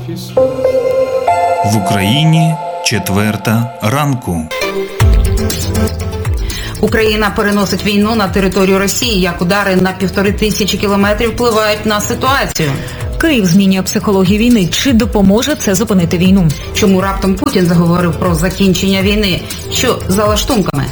В Україні 4:00 ранку. Україна переносить війну на територію Росії, як удари на 1500 кілометрів впливають на ситуацію. Київ змінює психологію війни. Чи допоможе це зупинити війну? Чому раптом Путін заговорив про закінчення війни? Що за лаштунками?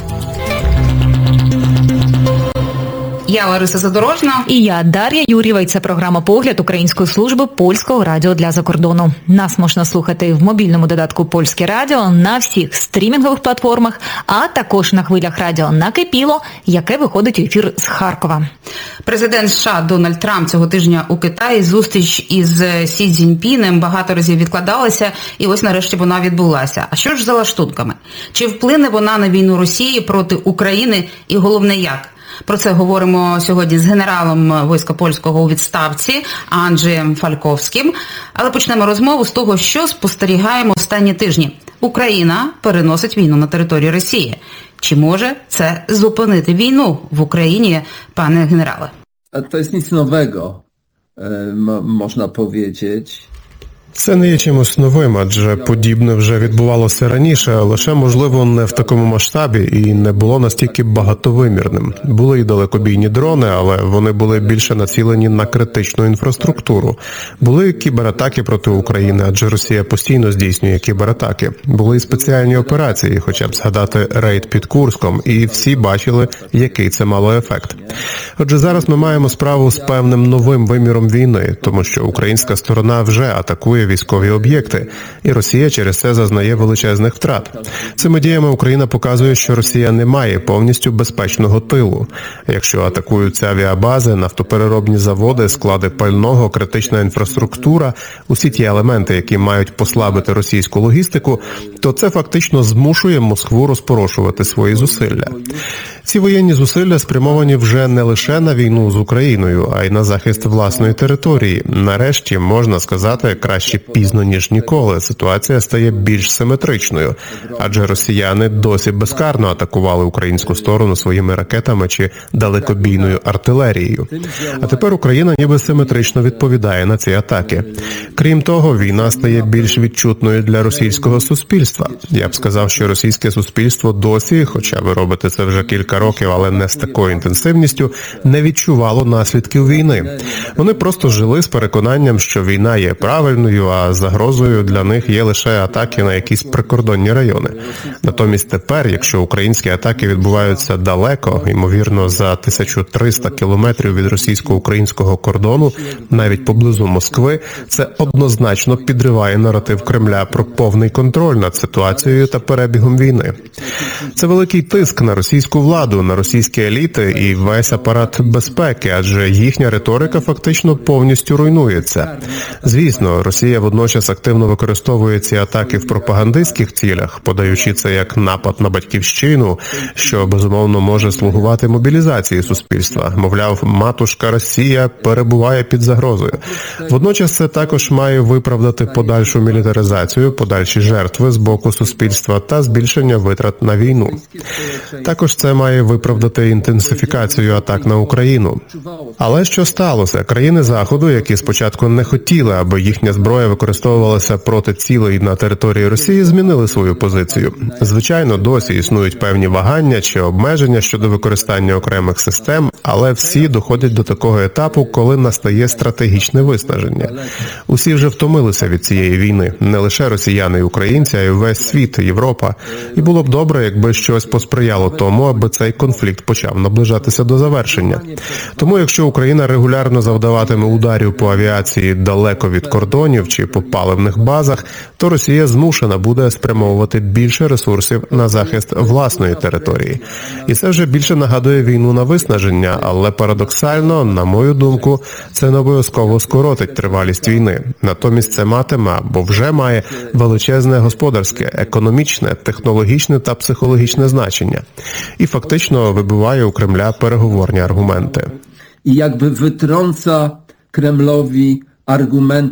Я Лариса Задорожна. І я Дар'я Юр'єва. І це програма «Погляд» Української служби Польського радіо для закордону. Нас можна слухати в мобільному додатку «Польське радіо», на всіх стрімінгових платформах, а також на хвилях радіо «Накипіло», яке виходить у ефір з Харкова. Президент США Дональд Трамп цього тижня у Китаї. Зустріч із Сі Цзіньпінем багато разів відкладалася, і ось нарешті вона відбулася. А що ж за лаштунками? Чи вплине вона на війну Росії проти України і головне як? Про це говоримо сьогодні з генералом війська польського у відставці Анджеєм Фальковським. Але почнемо розмову з того, що спостерігаємо останні тижні. Україна переносить війну на територію Росії. Чи може це зупинити війну в Україні, пане генерале? To jest nic nowego, można powiedzieć. Це не є чимось новим, адже подібне вже відбувалося раніше, лише, можливо, не в такому масштабі і не було настільки багатовимірним. Були і далекобійні дрони, але вони були більше націлені на критичну інфраструктуру. Були кібератаки проти України, адже Росія постійно здійснює кібератаки. Були і спеціальні операції, хоча б згадати рейд під Курском, і всі бачили, який це мало ефект. Отже, зараз ми маємо справу з певним новим виміром війни, тому що українська сторона вже атакує військові об'єкти, і Росія через це зазнає величезних втрат. Цими діями Україна показує, що Росія не має повністю безпечного тилу. Якщо атакуються авіабази, нафтопереробні заводи, склади пального, критична інфраструктура, усі ті елементи, які мають послабити російську логістику, то це фактично змушує Москву розпорошувати свої зусилля. Ці воєнні зусилля спрямовані вже не лише на війну з Україною, а й на захист власної території. Нарешті, можна сказати, краще пізно, ніж ніколи, ситуація стає більш симетричною, адже росіяни досі безкарно атакували українську сторону своїми ракетами чи далекобійною артилерією. А тепер Україна ніби симетрично відповідає на ці атаки. Крім того, війна стає більш відчутною для російського суспільства. Я б сказав, що російське суспільство досі, хоча ви робите це вже кілька років, але не з такою інтенсивністю, не відчувало наслідків війни. Вони просто жили з переконанням, що війна є правильною, а загрозою для них є лише атаки на якісь прикордонні райони. Натомість тепер, якщо українські атаки відбуваються далеко, ймовірно, за 1300 кілометрів від російсько-українського кордону, навіть поблизу Москви, це однозначно підриває наратив Кремля про повний контроль над ситуацією та перебігом війни. Це великий тиск на російську владу, на російські еліти і весь апарат безпеки, адже їхня риторика фактично повністю руйнується. Звісно, Росія водночас активно використовує ці атаки в пропагандистських цілях, подаючи це як напад на батьківщину, що, безумовно, може слугувати мобілізації суспільства. Мовляв, матушка Росія перебуває під загрозою. Водночас це також має виправдати подальшу мілітаризацію, подальші жертви з боку суспільства та збільшення витрат на війну. Також це має виправдати інтенсифікацію атак на Україну. Але що сталося? Країни Заходу, які спочатку не хотіли, аби їхня зброя використовувалася проти цілей на території Росії, змінили свою позицію. Звичайно, досі існують певні вагання чи обмеження щодо використання окремих систем, але всі доходять до такого етапу, коли настає стратегічне виснаження. Усі вже втомилися від цієї війни, не лише росіяни і українці, а й весь світ, Європа. І було б добре, якби щось посприяло тому, аби цей конфлікт почав наближатися до завершення. Тому, якщо Україна регулярно завдаватиме ударів по авіації далеко від кордонів чи по паливних базах, то Росія змушена буде спрямовувати більше ресурсів на захист власної території. І це вже більше нагадує війну на виснаження, але парадоксально, на мою думку, це не обов'язково скоротить тривалість війни. Натомість це матиме, або вже має, величезне господарське, економічне, технологічне та психологічне значення. І фактично вибиває у Кремля переговорні аргументи. I jakby wytrąca Kremlowi argumenty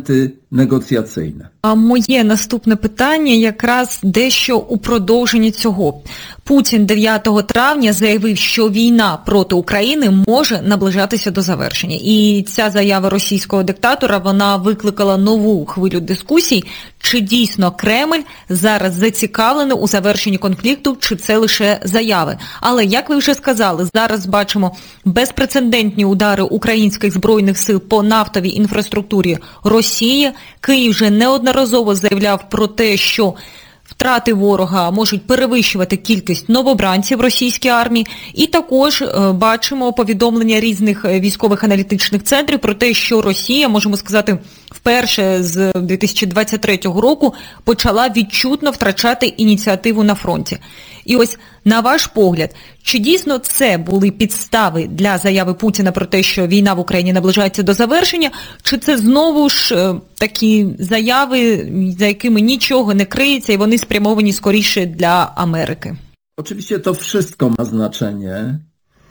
negocjacyjne. А моє наступне питання якраз дещо у продовженні цього. Путін 9 травня заявив, що війна проти України може наближатися до завершення. І ця заява російського диктатора, вона викликала нову хвилю дискусій. Чи дійсно Кремль зараз зацікавлений у завершенні конфлікту, чи це лише заяви? Але, як ви вже сказали, зараз бачимо безпрецедентні удари українських збройних сил по нафтовій інфраструктурі Росії. Київ вже неодноразово заявляв про те, що втрати ворога можуть перевищувати кількість новобранців російській армії. І також бачимо повідомлення різних військових аналітичних центрів про те, що Росія, можемо сказати, вперше з 2023 року почала відчутно втрачати ініціативу на фронті. І ось, на ваш погляд, чи дійсно це були підстави для заяви Путіна про те, що війна в Україні наближається до завершення, чи це знову ж такі заяви, за якими нічого не криється і вони спрямовані скоріше для Америки? Oczywiście to wszystko ma znaczenie.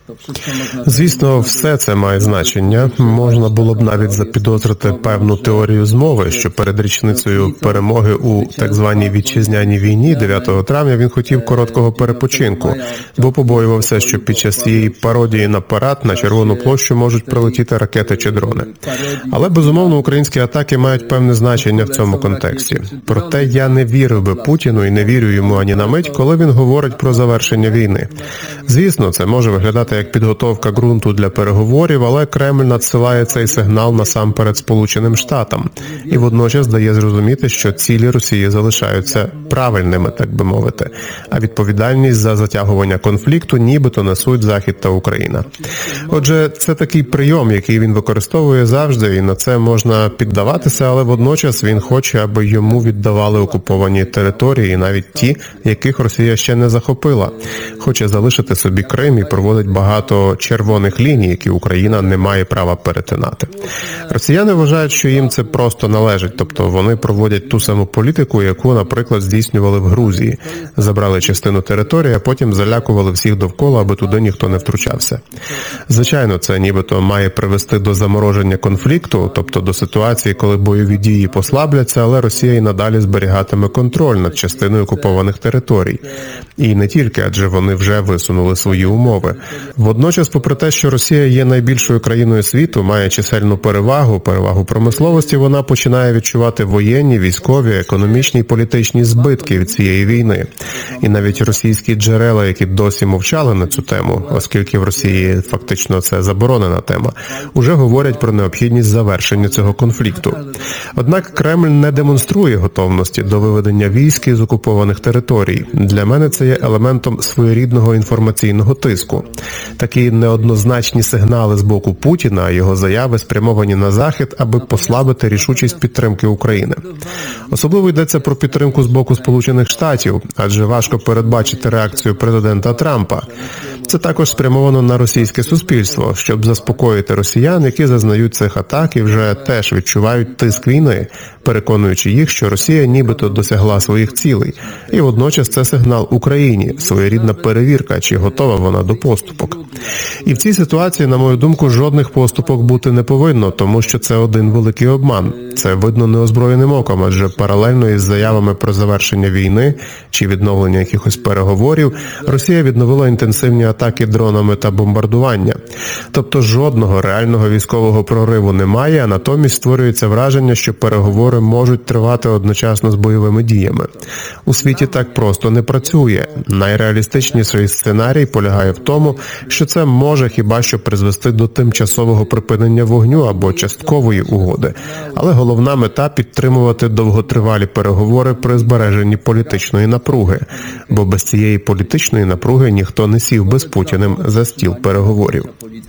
Звісно, все це має значення. Можна було б навіть запідозрити певну теорію змови, що перед річницею перемоги у так званій вітчизняній війні 9 травня він хотів короткого перепочинку, бо побоювався, що під час цієї пародії на парад на Червону площу можуть прилетіти ракети чи дрони. Але, безумовно, українські атаки мають певне значення в цьому контексті. Проте я не вірив би Путіну і не вірю йому ані на мить, коли він говорить про завершення війни. Звісно, це може виглядати як підготовка ґрунту для переговорів, але Кремль надсилає цей сигнал насамперед Сполученим Штатам і водночас дає зрозуміти, що цілі Росії залишаються правильними, так би мовити, а відповідальність за затягування конфлікту нібито несуть Захід та Україна. Отже, це такий прийом, який він використовує завжди, і на це можна піддаватися, але водночас він хоче, аби йому віддавали окуповані території, навіть ті, яких Росія ще не захопила. Хоче залишити собі Крим і проводить багато червоних ліній, які Україна не має права перетинати. Росіяни вважають, що їм це просто належить, тобто вони проводять ту саму політику, яку, наприклад, здійснювали в Грузії. Забрали частину території, а потім залякували всіх довкола, аби туди ніхто не втручався. Звичайно, це нібито має привести до замороження конфлікту, тобто до ситуації, коли бойові дії послабляться, але Росія і надалі зберігатиме контроль над частиною окупованих територій. І не тільки, адже вони вже висунули свої умови. Водночас, попри те, що Росія є найбільшою країною світу, має чисельну перевагу промисловості, вона починає відчувати воєнні, військові, економічні і політичні збитки від цієї війни. І навіть російські джерела, які досі мовчали на цю тему, оскільки в Росії фактично це заборонена тема, уже говорять про необхідність завершення цього конфлікту. Однак Кремль не демонструє готовності до виведення військ із окупованих територій. Для мене це є елементом своєрідного інформаційного тиску. Такі неоднозначні сигнали з боку Путіна, а його заяви спрямовані на Захід, аби послабити рішучість підтримки України. Особливо йдеться про підтримку з боку Сполучених Штатів, адже важко передбачити реакцію президента Трампа. Це також спрямовано на російське суспільство, щоб заспокоїти росіян, які зазнають цих атак і вже теж відчувають тиск війни, переконуючи їх, що Росія нібито досягла своїх цілей. І водночас це сигнал Україні, своєрідна перевірка, чи готова вона до поступок. І в цій ситуації, на мою думку, жодних поступок бути не повинно, тому що це один великий обман. Це видно неозброєним оком, адже паралельно із заявами про завершення війни чи відновлення якихось переговорів, Росія відновила інтенсивні атаки дронами та бомбардування. Тобто жодного реального військового прориву немає, а натомість створюється враження, що переговори можуть тривати одночасно з бойовими діями. У світі так просто не працює. Найреалістичніший сценарій полягає в тому, що це може хіба що призвести до тимчасового припинення вогню або часткової угоди. Але головна мета – підтримувати довготривалі переговори при збереженні політичної напруги. Бо без цієї політичної напруги ніхто не сів би з Путіним за стіл переговорів.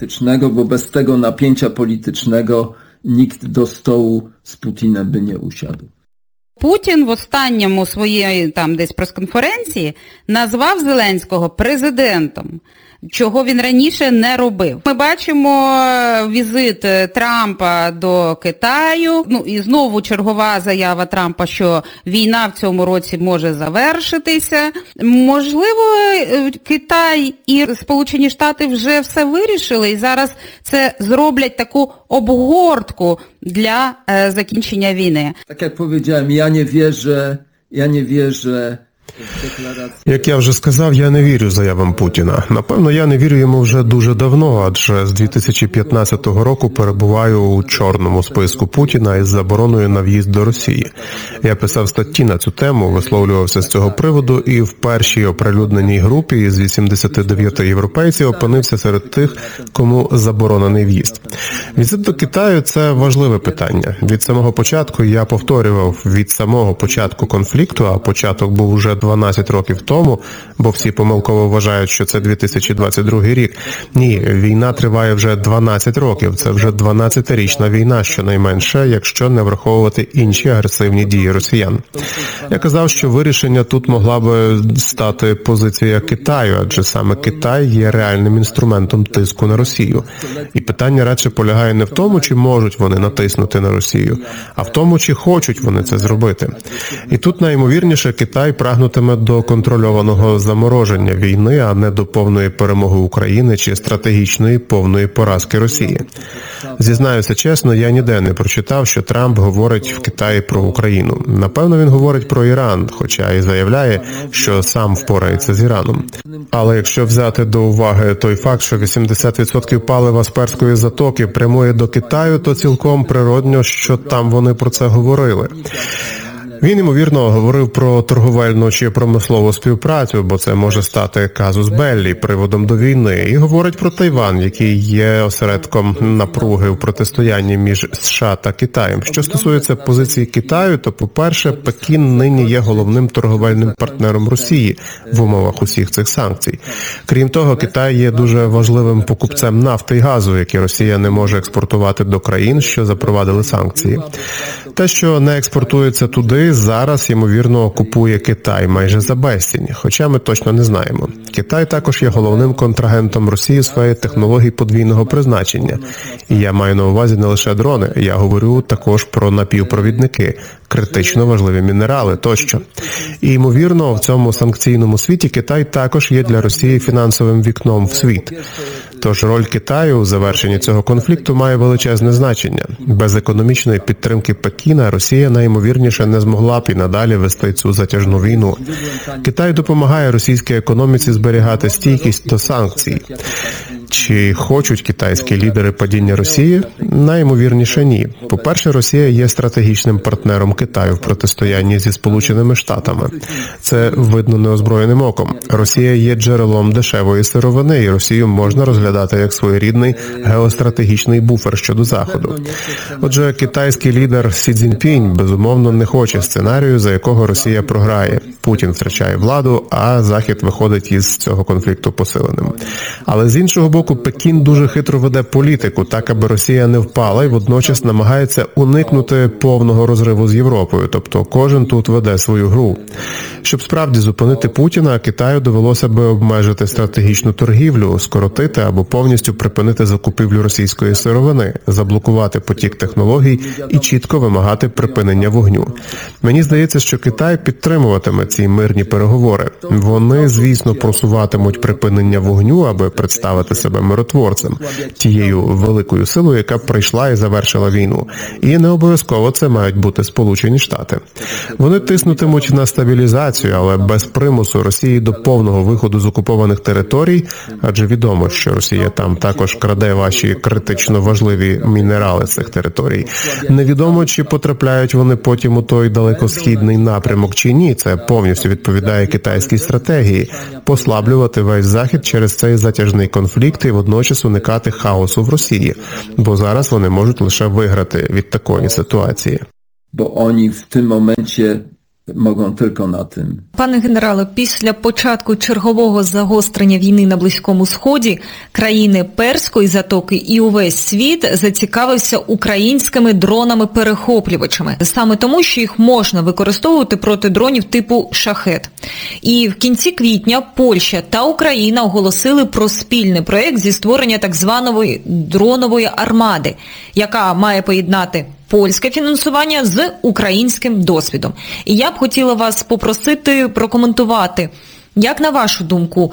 Bo bez tego napięcia politycznego nikt do stołu z Putinem by nie usiadł. Путін в останньому своєї там десь прес-конференції назвав Зеленського президентом. чого він раніше не робив. Ми бачимо візит Трампа до Китаю, і знову чергова заява Трампа, що війна в цьому році може завершитися. Можливо, Китай і Сполучені Штати вже все вирішили і зараз це зроблять таку обгортку для закінчення війни. Tak jak powiedziałem, ja nie wierzę w deklarację. Як я вже сказав, я не вірю заявам Путіна. Напевно, я не вірю йому вже дуже давно, адже з 2015 року перебуваю у чорному списку Путіна із забороною на в'їзд до Росії. Я писав статті на цю тему, висловлювався з цього приводу і в першій оприлюдненій групі із 89 європейців опинився серед тих, кому заборонений в'їзд. Візит до Китаю – це важливе питання. Від самого початку я повторював, від самого початку конфлікту, а початок був уже 12 років тому, бо всі помилково вважають, що це 2022 рік. Ні, війна триває вже 12 років. Це вже 12-річна війна, щонайменше, якщо не враховувати інші агресивні дії росіян. Я казав, що вирішення тут могла би стати позиція Китаю, адже саме Китай є реальним інструментом тиску на Росію. І питання радше полягає не в тому, чи можуть вони натиснути на Росію, а в тому, чи хочуть вони це зробити. І тут найімовірніше Китай прагнутиме до контрольованого замороження війни, а не до повної перемоги України чи стратегічної повної поразки Росії. Зізнаюся чесно, я ніде не прочитав, що Трамп говорить в Китаї про Україну. Напевно, він говорить про Іран, хоча і заявляє, що сам впорається з Іраном. Але якщо взяти до уваги той факт, що 80% палива з Перської затоки прямує до Китаю, то цілком природно, що там вони про це говорили. Він, ймовірно, говорив про торговельну чи промислову співпрацю, бо це може стати казус беллі, приводом до війни, і говорить про Тайвань, який є осередком напруги в протистоянні між США та Китаєм. Що стосується позиції Китаю, то, по-перше, Пекін нині є головним торговельним партнером Росії в умовах усіх цих санкцій. Крім того, Китай є дуже важливим покупцем нафти і газу, які Росія не може експортувати до країн, що запровадили санкції. Те, що не експортується туди, зараз, ймовірно, купує Китай майже за безцінь, хоча ми точно не знаємо. Китай також є головним контрагентом Росії у сфері технологій подвійного призначення. І я маю на увазі не лише дрони, я говорю також про напівпровідники, критично важливі мінерали тощо. І, ймовірно, в цьому санкційному світі Китай також є для Росії фінансовим вікном в світ. Тож роль Китаю у завершенні цього конфлікту має величезне значення. Без економічної підтримки Пекіна Росія найімовірніше не змогла б і надалі вести цю затяжну війну. Китай допомагає російській економіці зберігати стійкість до санкцій. Чи хочуть китайські лідери падіння Росії? Найімовірніше ні. По-перше, Росія є стратегічним партнером Китаю в протистоянні зі Сполученими Штатами. Це видно неозброєним оком. Росія є джерелом дешевої сировини, і Росію можна розглядати як своєрідний геостратегічний буфер щодо Заходу. Отже, китайський лідер Сі Цзіньпінь, безумовно, не хоче сценарію, за якого Росія програє. Путін втрачає владу, а Захід виходить із цього конфлікту посиленим. Але з іншого боку, Пекін дуже хитро веде політику, так аби Росія не впала, і водночас намагається уникнути повного розриву з Європою, тобто кожен тут веде свою гру. Щоб справді зупинити Путіна, Китаю довелося би обмежити стратегічну торгівлю, скоротити або повністю припинити закупівлю російської сировини, заблокувати потік технологій і чітко вимагати припинення вогню. Мені здається, що Китай підтримуватиме ці мирні переговори. Вони, звісно, просуватимуть припинення вогню, аби представити себе миротворцем, тією великою силою, яка прийшла і завершила війну. І не обов'язково це мають бути Сполучені Штати. Вони тиснутимуть на стабілізацію, але без примусу Росії до повного виходу з окупованих територій, адже відомо, що Росія там також краде ваші критично важливі мінерали з цих територій. Невідомо, чи потрапляють вони потім у той далекосхідний напрямок чи ні. Це повністю відповідає китайській стратегії – послаблювати весь Захід через цей затяжний конфлікт і водночас уникати хаосу в Росії, бо зараз вони можуть лише виграти від такої ситуації. Bo oni w tym momencie mogą tylko na tym. Пане генерале, після початку чергового загострення війни на Близькому Сході країни Перської затоки і увесь світ зацікавився українськими дронами-перехоплювачами. Саме тому, що їх можна використовувати проти дронів типу «Шахед». І в кінці квітня Польща та Україна оголосили про спільний проєкт зі створення так званої дронової армади, яка має поєднати польське фінансування з українським досвідом. І я б хотіла вас попросити прокоментувати, як на вашу думку,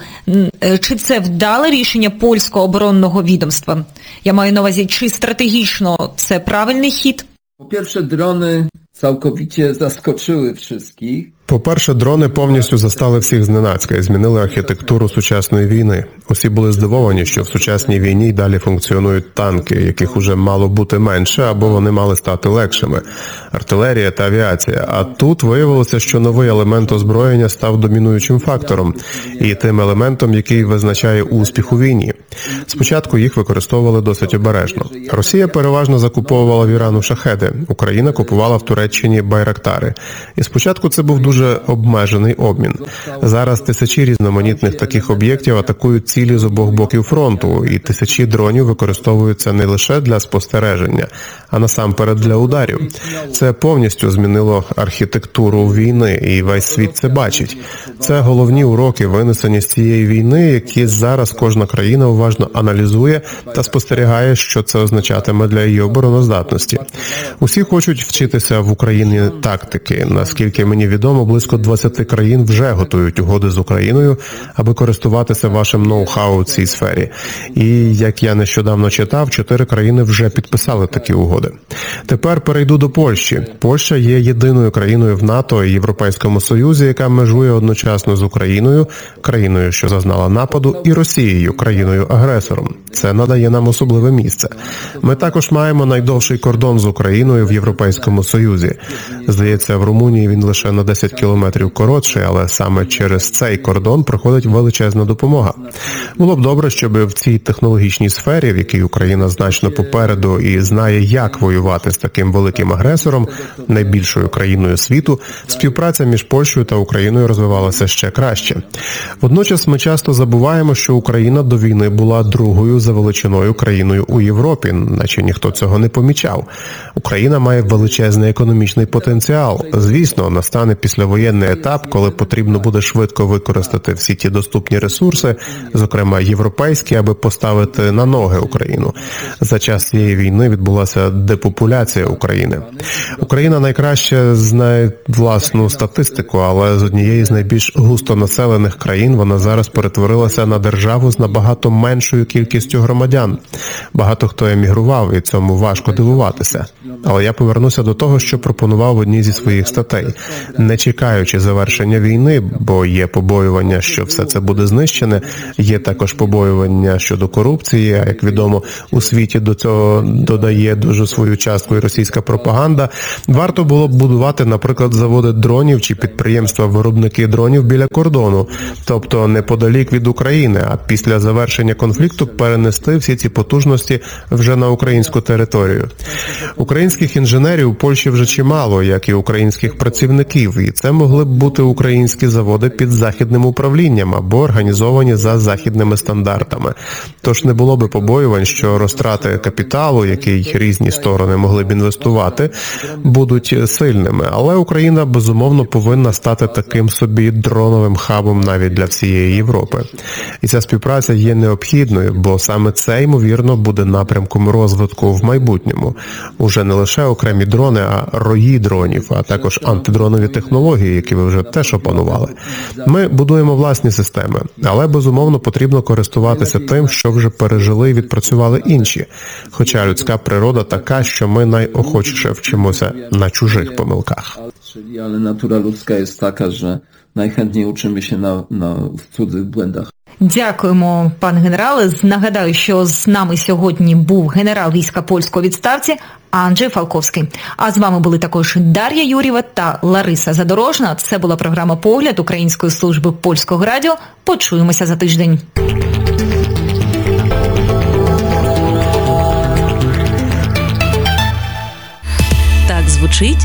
чи це вдале рішення польського оборонного відомства? Я маю на увазі, чи стратегічно це правильний хід? Po pierwsze, drony całkowicie zaskoczyły wszystkich. По-перше, дрони повністю застали всіх зненацька і змінили архітектуру сучасної війни. Усі були здивовані, що в сучасній війні й далі функціонують танки, яких уже мало бути менше, або вони мали стати легшими. Артилерія та авіація. А тут виявилося, що новий елемент озброєння став домінуючим фактором і тим елементом, який визначає успіх у війні. Спочатку їх використовували досить обережно. Росія переважно закуповувала в Ірану шахеди, Україна купувала в Туреччині байрактари. І спочатку це був дуже обмежений обмін. Зараз тисячі різноманітних таких об'єктів атакують цілі з обох боків фронту, і тисячі дронів використовуються не лише для спостереження, а насамперед для ударів. Це повністю змінило архітектуру війни, і весь світ це бачить. Це головні уроки, винесені з цієї війни, які зараз кожна країна уважно аналізує та спостерігає, що це означатиме для її обороноздатності. Усі хочуть вчитися в Україні тактики. Наскільки мені відомо, близько 20 країн вже готують угоди з Україною, аби користуватися вашим ноу-хау у цій сфері. І, як я нещодавно читав, 4 країни вже підписали такі угоди. Тепер перейду до Польщі. Польща є єдиною країною в НАТО і Європейському Союзі, яка межує одночасно з Україною, країною, що зазнала нападу, і Росією, країною-агресором. Це надає нам особливе місце. Ми також маємо найдовший кордон з Україною в Європейському Союзі. Здається, в Румунії він лише на 10 кілометрів коротший, але саме через цей кордон проходить величезна допомога. Було б добре, щоб в цій технологічній сфері, в якій Україна значно попереду і знає, як воювати з таким великим агресором, найбільшою країною світу, співпраця між Польщею та Україною розвивалася ще краще. Водночас ми часто забуваємо, що Україна до війни була другою за величиною країною у Європі, наче ніхто цього не помічав. Україна має величезний економічний потенціал. Звісно, настане післявоєнний етап, коли потрібно буде швидко використати всі ті доступні ресурси, зокрема європейські, аби поставити на ноги Україну. За час цієї війни відбулася депопуляція України. Україна найкраще знає власну статистику, але з однієї з найбільш густонаселених країн вона зараз перетворилася на державу з набагато меншою кількістю громадян. Багато хто емігрував, і цьому важко дивуватися. Але я повернуся до того, що пропонував в одній зі своїх статей. Не чекаючи завершення війни, бо є побоювання, що все це буде знищене, є також побоювання щодо корупції, а як відомо, у світі до цього додає дуже свою частку і російська пропаганда, варто було б будувати, наприклад, заводи дронів чи підприємства-виробники дронів біля кордону, тобто неподалік від України, а після завершення конфлікту перенести всі ці потужності вже на українську територію. Українських інженерів у Польщі вже чимало, як і українських працівників, і це могли б бути українські заводи під західним управлінням або організовані за західними стандартами. Тож не було би побоювань, що розтрати капіталу, який різні сторони могли б інвестувати, будуть сильними. Але Україна, безумовно, повинна стати таким собі дроновим хабом навіть для всієї Європи. І ця співпраця є необхідною, бо саме це, ймовірно, буде напрямком розвитку в майбутньому. Уже не лише окремі дрони, а рої дронів, а також антидронові технології, які ви вже теж опанували. Ми будуємо власні системи, але, безумовно, потрібно користуватися тим, що вже пережили і відпрацювали інші. Хоча людська природа така, що ми найохочіше вчимося на чужих помилках. Ale natura ludzka jest taka, że najchętniej uczymy się w cudzych błędach. Дякуємо, пане генерале. Нагадаю, що з нами сьогодні був генерал війська польського у відставці Анджей Фалковський. А з вами були також Дар'я Юрєва та Лариса Задорожна. Це була програма «Погляд» Української служби Польського радіо. Почуємося за тиждень. Так звучить